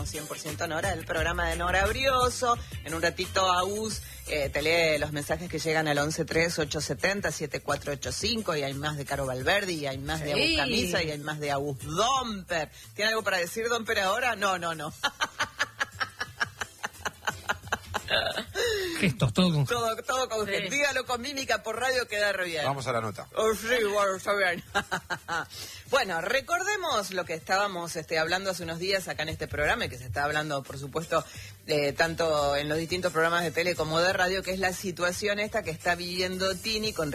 somos 100% Nora, el programa de Nora Brioso. En un ratito Agus te lee los mensajes que llegan al 113870-7485 y hay más de Caro Valverde y hay más de Agus Camisa y hay más de Agus Domper. ¿Tiene algo para decir, Domper, ahora? No. Gestos, todo con gestos. Todo con gestos. Dígalo con mímica por radio, queda re bien. Vamos a la nota. Oh, sí, bueno, está bien. Bueno, recordemos lo que estábamos hablando hace unos días acá en este programa, y que se está hablando, por supuesto, tanto en los distintos programas de tele como de radio, que es la situación esta que está viviendo Tini con